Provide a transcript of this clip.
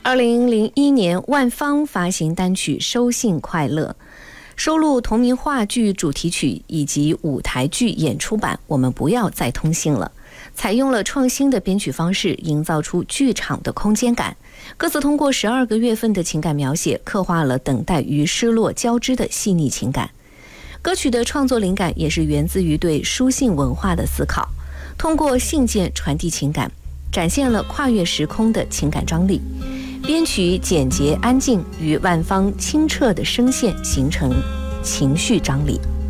2001年，万芳发行单曲《收信快乐》，收录同名话剧主题曲以及舞台剧演出版《我们不要再通信了》，采用了创新的编曲方式，营造出剧场的空间感。歌词通过12个月份的情感描写，刻画了等待与失落交织的细腻情感。歌曲的创作灵感也是源自于对书信文化的思考，通过信件传递情感，展现了跨越时空的情感张力。编曲简洁安静，与万芳清澈的声线形成情绪张力。